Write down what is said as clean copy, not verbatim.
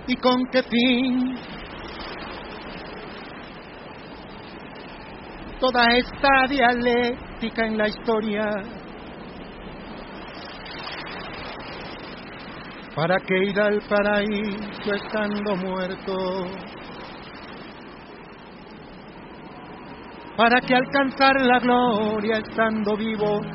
¿Y con qué fin? Toda esta dialéctica en la historia. ¿Para qué ir al paraíso estando muerto? ¿Para qué alcanzar la gloria estando vivo?